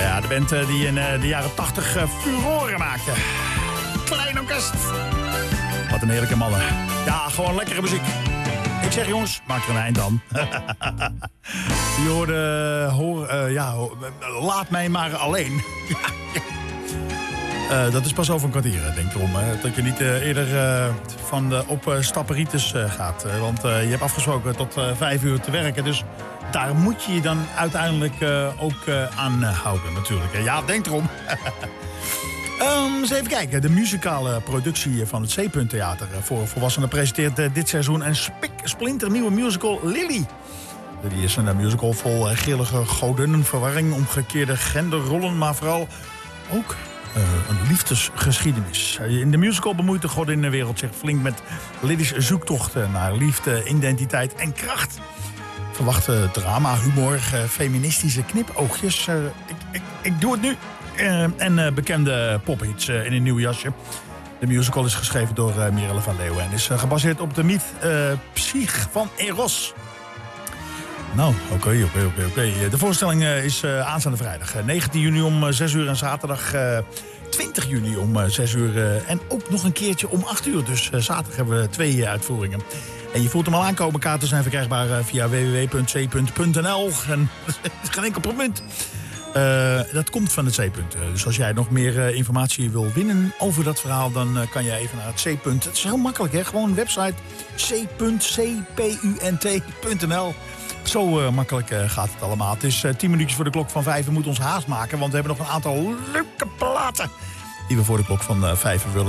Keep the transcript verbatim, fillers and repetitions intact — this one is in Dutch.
Ja, de band uh, die in uh, de jaren tachtig uh, furoren maakte. Klein orkest. Wat een heerlijke mannen. Ja, gewoon lekkere muziek. Ik zeg jongens, maak er een eind aan. Je hoorde, hoor, uh, ja, laat mij maar alleen. uh, dat is pas over een kwartier, denk erom. Hè, dat je niet uh, eerder uh, van de op uh, stapperitis uh, gaat. Uh, want uh, je hebt afgesproken tot uh, vijf uur te werken. Dus daar moet je je dan uiteindelijk uh, ook uh, aan uh, houden natuurlijk. Ja, denk erom. Um, eens even kijken. De muzikale productie van het C. Theater voor volwassenen presenteert uh, dit seizoen een spik splinternieuwe musical Lily. Lily is een musical vol uh, grillige goden, verwarring, omgekeerde genderrollen, maar vooral ook uh, een liefdesgeschiedenis. In de musical bemoeit de godinnenwereld zich flink met Lily's zoektocht naar liefde, identiteit en kracht. Verwacht uh, drama, humor, uh, feministische knipoogjes. Uh, ik, ik, ik doe het nu. Uh, en uh, bekende pophits uh, in een nieuw jasje. De musical is geschreven door uh, Mirelle van Leeuwen en is uh, gebaseerd op de mythe uh, Psyche van Eros. Nou, oké, oké, oké, oké. De voorstelling uh, is uh, aanstaande vrijdag. Uh, negentien juni om uh, zes uur en zaterdag uh, twintig juni om uh, zes uur. Uh, en ook nog een keertje om acht uur. Dus uh, zaterdag hebben we twee uh, uitvoeringen. En je voelt hem al aankomen. Kaarten zijn verkrijgbaar uh, via w w w punt c punt n l. En dat is geen enkel punt. Uh, dat komt van het C-punt. Dus als jij nog meer uh, informatie wil winnen over dat verhaal, dan uh, kan je even naar het C-punt. Het is heel makkelijk, hè? Gewoon een website c punt c punt n l. Zo uh, makkelijk uh, gaat het allemaal. Het is uh, tien minuutjes voor de klok van vijf. We moeten ons haast maken, want we hebben nog een aantal leuke platen die we voor de klok van uh, vijf willen